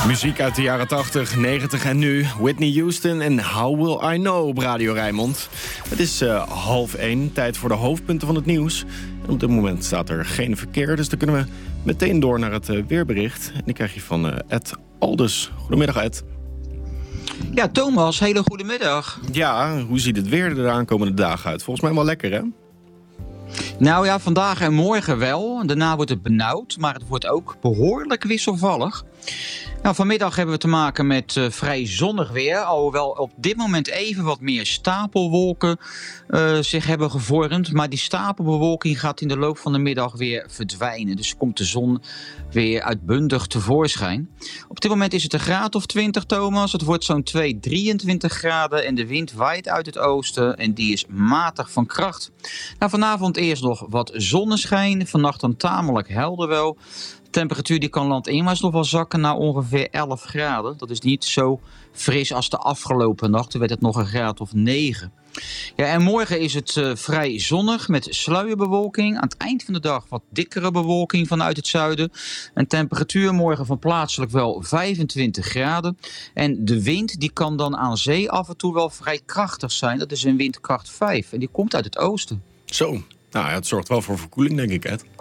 Muziek uit de jaren 80, 90 en nu. Whitney Houston en How Will I Know op Radio Rijnmond. Het is 12:30, tijd voor de hoofdpunten van het nieuws. En op dit moment staat er geen verkeer, dus dan kunnen we meteen door naar het weerbericht. En die krijg je van Ed Aldus. Goedemiddag, Ed. Ja, Thomas, hele goede middag. Ja, hoe ziet het weer er de aankomende dagen uit? Volgens mij wel lekker, hè? Nou ja, vandaag en morgen wel. Daarna wordt het benauwd, maar het wordt ook behoorlijk wisselvallig. Nou, vanmiddag hebben we te maken met vrij zonnig weer. Alhoewel op dit moment even wat meer stapelwolken zich hebben gevormd. Maar die stapelbewolking gaat in de loop van de middag weer verdwijnen. Dus komt de zon weer uitbundig tevoorschijn. Op dit moment is het een graad of 20, Thomas. Het wordt zo'n 23 graden en de wind waait uit het oosten. En die is matig van kracht. Nou, vanavond eerst nog wat zonneschijn. Vannacht dan tamelijk helder wel. De temperatuur die kan landinwaarts nog wel zakken naar ongeveer 11 graden. Dat is niet zo fris als de afgelopen nacht. Toen werd het nog een graad of 9. Ja, en morgen is het vrij zonnig met sluierbewolking. Aan het eind van de dag wat dikkere bewolking vanuit het zuiden. Een temperatuur morgen van plaatselijk wel 25 graden. En de wind die kan dan aan zee af en toe wel vrij krachtig zijn. Dat is een windkracht 5 en die komt uit het oosten. Zo, nou ja, het zorgt wel voor verkoeling, denk ik, Ed.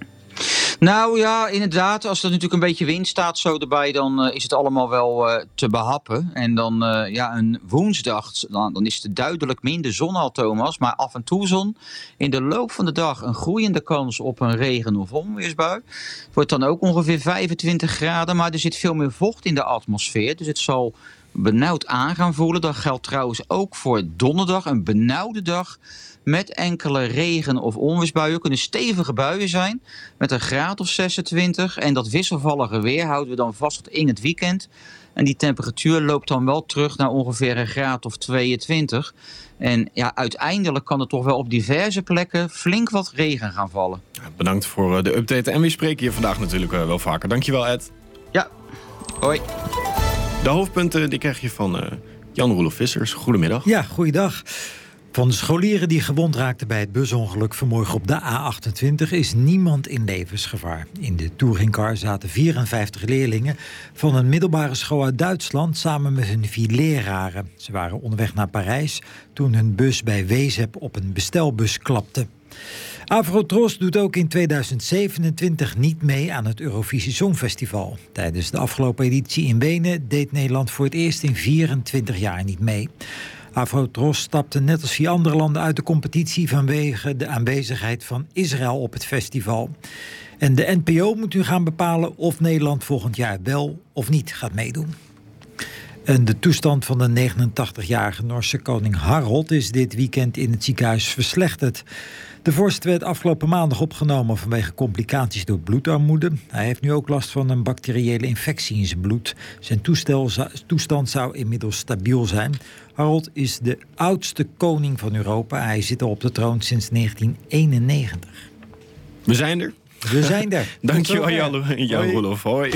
Nou ja, inderdaad. Als er natuurlijk een beetje wind staat zo erbij, dan is het allemaal wel te behappen. En dan een woensdag, dan is het duidelijk minder zon al, Thomas. Maar af en toe zon. In de loop van de dag een groeiende kans op een regen- of onweersbui. Het wordt dan ook ongeveer 25 graden, maar er zit veel meer vocht in de atmosfeer. Dus het zal benauwd aan gaan voelen. Dat geldt trouwens ook voor donderdag, een benauwde dag. Met enkele regen- of onweersbuien. Kunnen stevige buien zijn. Met een graad of 26. En dat wisselvallige weer houden we dan vast tot in het weekend. En die temperatuur loopt dan wel terug naar ongeveer een graad of 22. En ja, uiteindelijk kan er toch wel op diverse plekken flink wat regen gaan vallen. Ja, bedankt voor de update. En we spreken je vandaag natuurlijk wel vaker. Dankjewel, Ed. Ja, hoi. De hoofdpunten die krijg je van Jan-Roelof Vissers. Goedemiddag. Ja, goeiedag. Van de scholieren die gewond raakten bij het busongeluk vanmorgen op de A28 is niemand in levensgevaar. In de touringcar zaten 54 leerlingen van een middelbare school uit Duitsland samen met hun 4 leraren. Ze waren onderweg naar Parijs toen hun bus bij Wezep op een bestelbus klapte. Afro-Tros doet ook in 2027 niet mee aan het Eurovisie Songfestival. Tijdens de afgelopen editie in Wenen deed Nederland voor het eerst in 24 jaar niet mee. Afro-Tros stapte net als 4 andere landen uit de competitie vanwege de aanwezigheid van Israël op het festival. En de NPO moet nu gaan bepalen of Nederland volgend jaar wel of niet gaat meedoen. En de toestand van de 89-jarige Noorse koning Harald is dit weekend in het ziekenhuis verslechterd. De vorst werd afgelopen maandag opgenomen vanwege complicaties door bloedarmoede. Hij heeft nu ook last van een bacteriële infectie in zijn bloed. Zijn toestand zou inmiddels stabiel zijn. Harald is de oudste koning van Europa. Hij zit al op de troon sinds 1991. We zijn er. We zijn er. Dankjewel, Jan-Roelof. Hoi.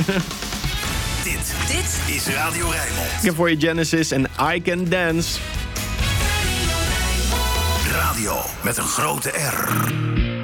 Dit is Radio Rijnmond. Ik heb voor je Genesis en I Can Dance. Radio met een grote R.